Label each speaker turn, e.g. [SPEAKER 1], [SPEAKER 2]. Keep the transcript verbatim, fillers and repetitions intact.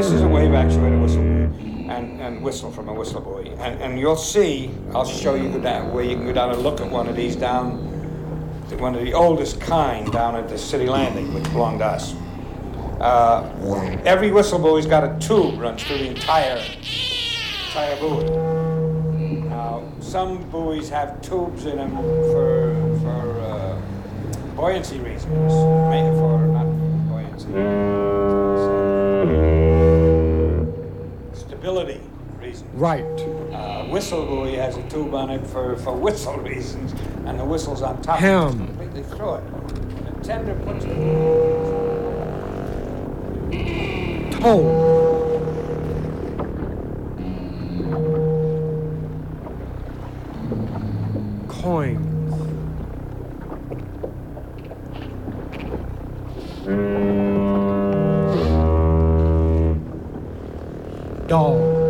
[SPEAKER 1] this is a wave actuated whistle buoy, and, and whistle from a whistle buoy. And, and you'll see, I'll show you go down, where you can go down and look at one of these down, one of the oldest kind down at the City Landing, which belonged to us. Uh, every whistle buoy's got a tube runs through the entire, entire buoy. Now, some buoys have tubes in them for, for uh, buoyancy reasons, made for, not buoyancy, stability reasons.
[SPEAKER 2] Right.
[SPEAKER 1] Uh, whistle buoy has a tube on it for, for whistle reasons, and the whistle's on top.
[SPEAKER 2] Hem.
[SPEAKER 1] It's completely through it. The tender puts the
[SPEAKER 2] Tone. Coins. Doll.